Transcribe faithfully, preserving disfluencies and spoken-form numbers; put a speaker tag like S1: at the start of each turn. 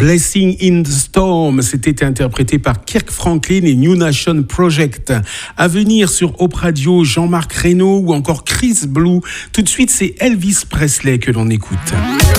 S1: Blessing in the Storm, c'était interprété par Kirk Franklin et New Nation Project. À venir sur Hope Radio, Jean-Marc Reynaud ou encore Chris Blue. Tout de suite, c'est Elvis Presley que l'on écoute.